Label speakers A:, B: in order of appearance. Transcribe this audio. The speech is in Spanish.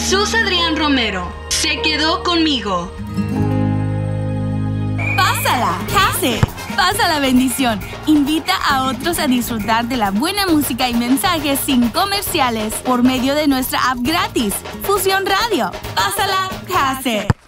A: Jesús Adrián Romero se quedó conmigo.
B: Pásala, Case. Pasa la bendición. Invita a otros a disfrutar de la buena música y mensajes sin comerciales por medio de nuestra app gratis, Fusión Radio. Pásala, Case.